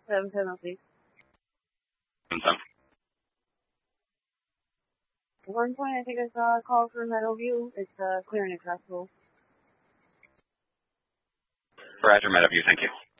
770, please. 7-7. 1 point, I think I saw a call for Meadowview. It's clear and accessible. Roger, Meadowview, thank you.